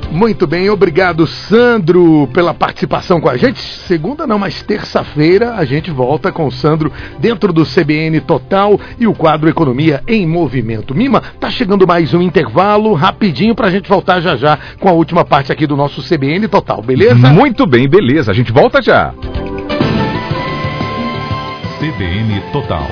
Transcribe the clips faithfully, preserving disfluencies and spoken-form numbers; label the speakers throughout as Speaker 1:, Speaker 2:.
Speaker 1: Muito bem, obrigado, Sandro, pela participação com a gente. Segunda não, mas terça-feira a gente volta com o Sandro dentro do C B N Total e o quadro Economia em Movimento. Mima, tá chegando mais um intervalo rapidinho pra gente voltar já já com a última parte aqui do nosso C B N Total, beleza?
Speaker 2: Muito bem, beleza, a gente volta já.
Speaker 3: C B N Total.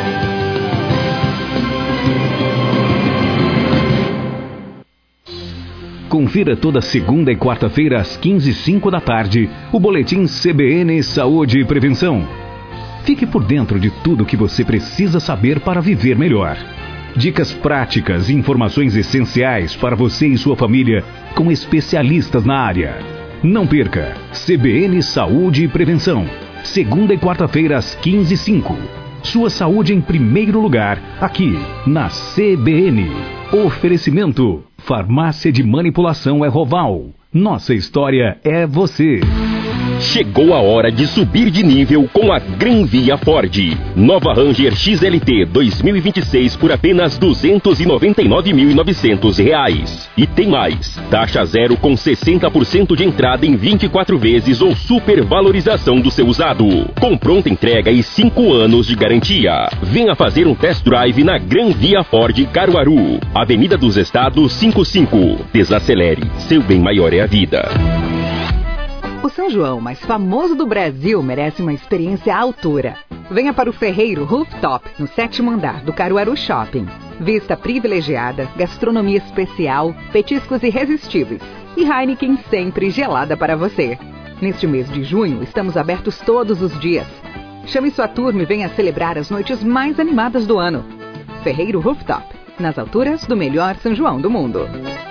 Speaker 4: Confira toda segunda e quarta-feira às quinze e cinco da tarde o boletim C B N Saúde e Prevenção. Fique por dentro de tudo o que você precisa saber para viver melhor. Dicas práticas e informações essenciais para você e sua família com especialistas na área. Não perca C B N Saúde e Prevenção, segunda e quarta-feira às quinze e cinco. Sua saúde em primeiro lugar, aqui na C B N. Oferecimento: Farmácia de Manipulação é Roval. Nossa história é você.
Speaker 5: Chegou a hora de subir de nível com a Gran Via Ford. Nova Ranger X L T dois mil e vinte e seis por apenas duzentos e noventa e nove mil e novecentos reais. E tem mais, taxa zero com sessenta por cento de entrada em vinte e quatro vezes ou supervalorização do seu usado. Com pronta entrega e cinco anos de garantia. Venha fazer um test drive na Gran Via Ford Caruaru. Avenida dos Estados cinquenta e cinco. Desacelere, seu bem maior é a vida.
Speaker 6: O São João mais famoso do Brasil merece uma experiência à altura. Venha para o Ferreiro Rooftop, no sétimo andar do Caruaru Shopping. Vista privilegiada, gastronomia especial, petiscos irresistíveis e Heineken sempre gelada para você. Neste mês de junho, estamos abertos todos os dias. Chame sua turma e venha celebrar as noites mais animadas do ano. Ferreiro Rooftop, nas alturas do melhor São João do mundo.